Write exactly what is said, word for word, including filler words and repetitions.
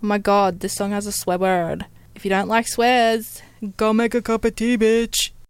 Oh my god, this song has a swear word. If you don't like swears, go make a cup of tea, bitch.